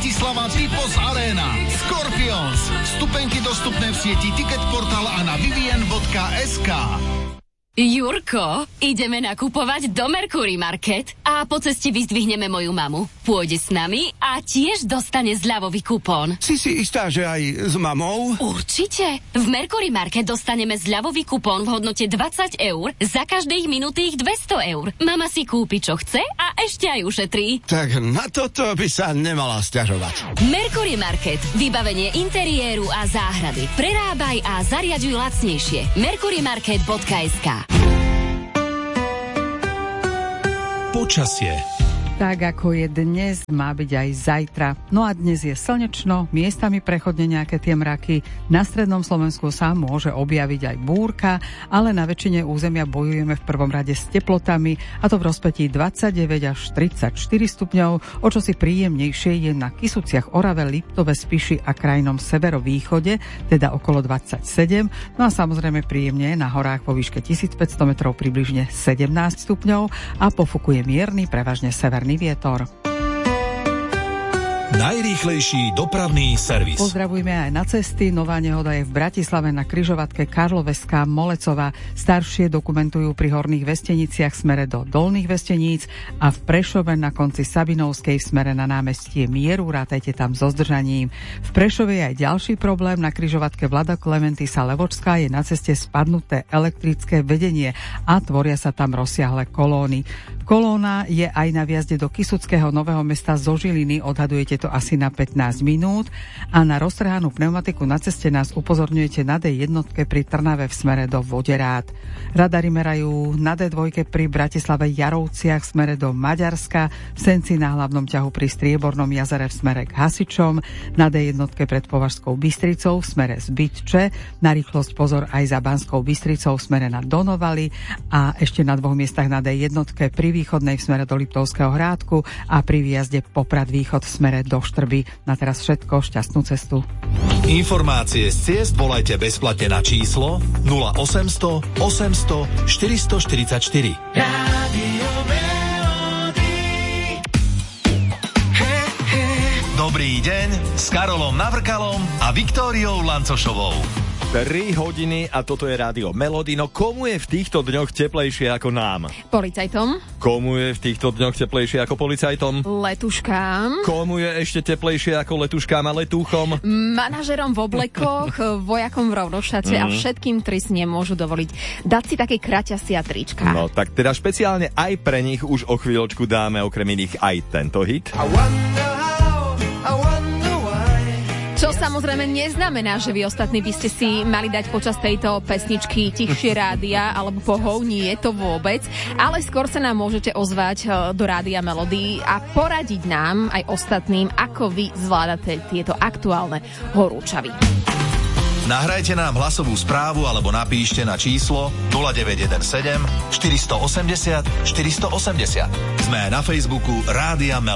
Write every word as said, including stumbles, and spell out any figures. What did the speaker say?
Bratislava Typos Arena. Scorpions. Vstupenky dostupné v sieti Ticketportal a na vivien bodka es ká. Jurko, ideme nakupovať do Mercury Market a po ceste vyzdvihneme moju mamu. Pôjde s nami a tiež dostane zľavový kupón. Si si istá, že aj s mamou? Určite. V Mercury Market dostaneme zľavový kupón v hodnote dvadsať eur za každých minutých dvesto eur. Mama si kúpi, čo chce a ešte aj ušetrí. Tak na toto by sa nemala sťažovať. Mercury Market. Vybavenie interiéru a záhrady. Prerábaj a zariaďuj lacnejšie. mercury market bodka es ká. Počasie. Tak ako je dnes, má byť aj zajtra. No a dnes je slnečno, miestami prechodne nejaké tie mraky. Na strednom Slovensku sa môže objaviť aj búrka, ale na väčšine územia bojujeme v prvom rade s teplotami, a to v rozpetí dvadsaťdeväť až tridsaťštyri stupňov. O čosi príjemnejšie je na Kysuciach, Orave, Liptove, Spiši a krajnom severovýchode, teda okolo dvadsaťsedem. No a samozrejme príjemne na horách vo výške tisícpäťsto metrov približne sedemnásť stupňov a pofukuje mierny, prevažne severný vietor. Najrýchlejší dopravný servis. Pozdravujme aj na cesty. Nová nehoda je v Bratislave na križovatke Karloveská Molecová. Staršie dokumentujú pri Horných Vesteniciach smere do Dolných Vesteníc a v Prešove na konci Sabinovskej smere na námestie Mieru. Rátajte tam so zdržaním. V Prešove je aj ďalší problém. Na križovatke Vlada Klementisa Levočská je na ceste spadnuté elektrické vedenie a tvoria sa tam rozsiahle kolóny. Kolóna je aj na vjazde do Kysuckého Nového Mesta zo Žiliny, odhadujete to asi na pätnásť minút, a na roztrhanú pneumatiku na ceste nás upozorňujete na dé jednotke pri Trnave v smere do Voderát. Radary merajú na dé dva pri Bratislave Jarovciach v smere do Maďarska, v Senci na hlavnom ťahu pri Striebornom jazere v smere k Hasičom, na dé jednotke pred Považskou Bystricou v smere z Bytče, na rýchlosť pozor aj za Banskou Bystricou v smere na Donovali a ešte na dvoch miestach na dé jednotke pri východnej v smere do Liptovského Hrádku a pri výjazde Poprad východ v smere do Štrby. Na teraz všetko, šťastnú cestu. Informácie z ciest volajte bezplatne na číslo nula osemsto osemsto štyristoštyridsaťštyri. Rádio Melody. Hey, hey. Dobrý deň s Karolom Navrkalom a Viktóriou Lancošovou. tri hodiny a toto je Rádio Melody. No komu je v týchto dňoch teplejšie ako nám? Policajtom. Komu je v týchto dňoch teplejšie ako policajtom? Letuškám. Komu je ešte teplejšie ako letuškám a letúchom? Manažerom v oblekoch, vojakom v rovnošate mm. a všetkým, ktorí si nemôžu dovoliť dať si také kraťasy a trička. No tak teda špeciálne aj pre nich už o chvíľočku dáme okrem iných aj tento hit. Čo samozrejme neznamená, že vy ostatní by ste si mali dať počas tejto pesničky tichšie rádia alebo pohov, nie je to vôbec, ale skôr sa nám môžete ozvať do Rádia Melody a poradiť nám aj ostatným, ako vy zvládate tieto aktuálne horúčavy. Nahrajte nám hlasovú správu alebo napíšte na číslo nula deväť jeden sedem štyri osem nula štyri osem nula. Sme na Facebooku Rádia Melody.